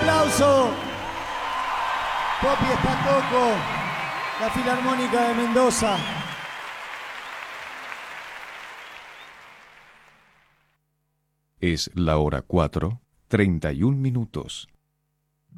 aplauso. Popi Espatoco, la Filarmónica de Mendoza. Es la hora 4:31.